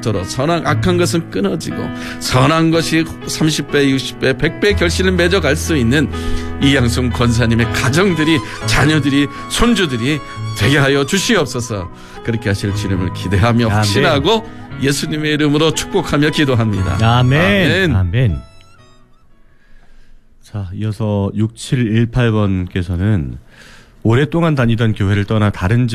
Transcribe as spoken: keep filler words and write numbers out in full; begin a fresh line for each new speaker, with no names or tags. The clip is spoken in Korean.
받도록 선한 악한 것은 끊어지고 선한 것이 삼십 배, 육십 배, 백 배 결실을 맺어갈 수 있는 이양순 권사님의 가정들이, 자녀들이, 손주들이 되게 하여 주시옵소서. 그렇게 하실 주님을 기대하며
아멘.
확신하고 예수님의 이름으로 축복하며 기도합니다.
아멘.
아멘.
아멘. 자, 이어서 육칠일팔 번께서는 오랫동안 다니던 교회를 떠나 다른 집